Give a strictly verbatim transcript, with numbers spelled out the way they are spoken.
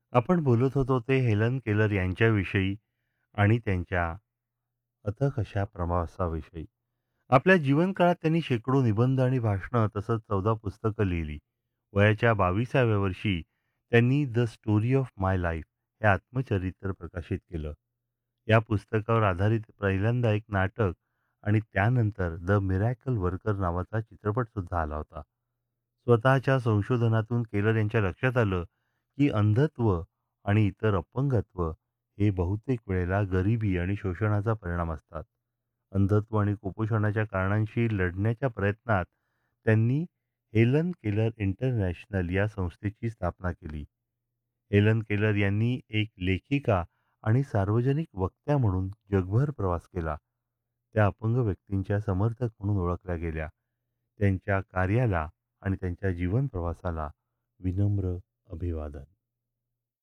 आपण बोलत होतो ते हेलन केलर यांच्याविषयी आणि त्यांच्या अथक अशा प्रवासाविषयी. आपल्या जीवनकाळात त्यांनी शेकडो निबंध आणि भाषणं तसंच चौदा पुस्तकं लिहिली. वयाच्या बाविसाव्या वर्षी त्यांनी the story of my life हे आत्मचरित्र प्रकाशित केलं. या पुस्तकावर आधारित पहिल्यांदा एक नाटक आणि त्यानंतर द मिरॅकल वर्कर नावाचा चित्रपटसुद्धा आला होता. स्वतःच्या संशोधनातून केलर यांच्या लक्षात आलं, की अंधत्व आणि इतर अपंगत्व हे बहुतेक वेळेला गरिबी आणि शोषणाचा परिणाम असतात. अंधत्व आणि कुपोषणाच्या कारणांशी लढण्याच्या प्रयत्नात त्यांनी हेलन केलर इंटरनॅशनल या संस्थेची स्थापना केली. हेलन केलर यांनी एक लेखिका आणि सार्वजनिक वक्त्या म्हणून जगभर प्रवास केला. त्या अपंग व्यक्तींच्या समर्थक म्हणून ओळखल्या गेल्या. त्यांच्या कार्याला आणि त्यांच्या जीवन प्रवासाला विनम्र अभिवादन.